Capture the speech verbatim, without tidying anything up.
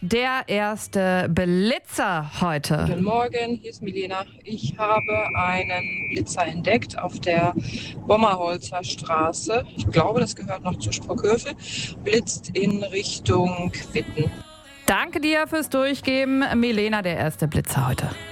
der erste Blitzer heute? Guten Morgen, hier ist Milena. Ich habe einen Blitzer entdeckt auf der Bommerholzer Straße. Ich glaube, das gehört noch zu Sprockhövel. Blitzt in Richtung Witten. Danke dir fürs Durchgeben. Milena, der erste Blitzer heute.